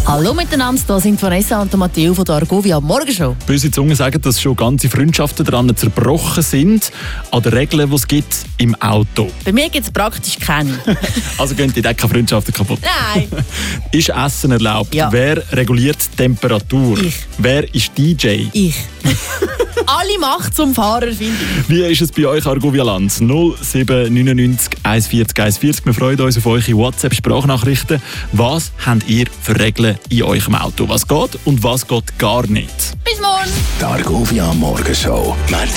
Hallo miteinander, hier sind Vanessa und Matteo von der Argovia Morgenshow. Böse Zungen sagen, dass schon ganze Freundschaften daran zerbrochen sind, an den Regeln, die es gibt im Auto. Bei mir gibt es praktisch keine. Also gehen die keine Freundschaften kaputt. Nein. Ist Essen erlaubt? Ja. Wer reguliert die Temperatur? Ich. Wer ist DJ? Ich. Alle Macht zum Fahrer, finde ich. Wie ist es bei euch, Argovia-Land? 0799 140 140. Wir freuen uns auf eure WhatsApp-Sprachnachrichten. Was habt ihr für Regeln in eurem Auto? Was geht und was geht gar nicht? Bis morgen. Die Argovia Morgenshow.